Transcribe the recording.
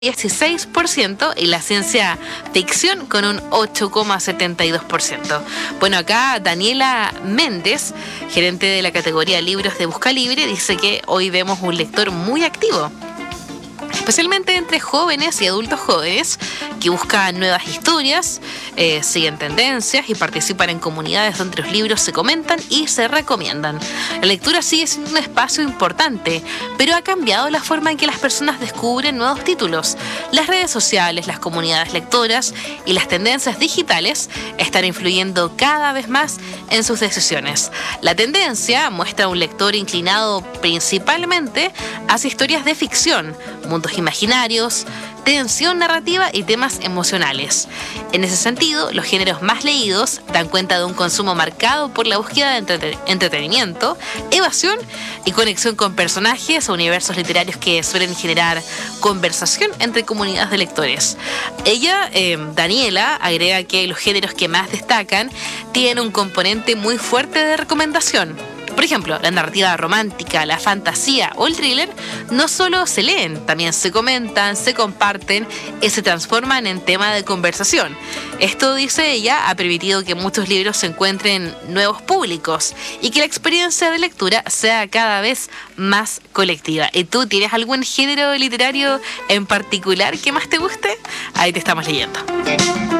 16% y la ciencia ficción con un 8,72%. Bueno, acá Daniela Méndez, gerente de la categoría libros de Busca Libre, dice que hoy vemos un lector muy activo, especialmente entre jóvenes y adultos jóvenes que buscan nuevas historias, siguen tendencias y participan en comunidades donde los libros se comentan y se recomiendan. La lectura sigue siendo un espacio importante, pero ha cambiado la forma en que las personas descubren nuevos títulos. Las redes sociales, las comunidades lectoras y las tendencias digitales están influyendo cada vez más en sus decisiones. La tendencia muestra a un lector inclinado principalmente hacia historias de ficción, mundos imaginarios, tensión narrativa y temas emocionales. En ese sentido, los géneros más leídos dan cuenta de un consumo marcado por la búsqueda de entretenimiento, evasión y conexión con personajes o universos literarios que suelen generar conversación entre comunidades de lectores. Ella, Daniela, agrega que los géneros que más destacan tienen un componente muy fuerte de recomendación. Por ejemplo, la narrativa romántica, la fantasía o el thriller no solo se leen, también se comentan, se comparten y se transforman en tema de conversación. Esto, dice ella, ha permitido que muchos libros se encuentren nuevos públicos y que la experiencia de lectura sea cada vez más colectiva. ¿Y tú tienes algún género literario en particular que más te guste? Ahí te estamos leyendo.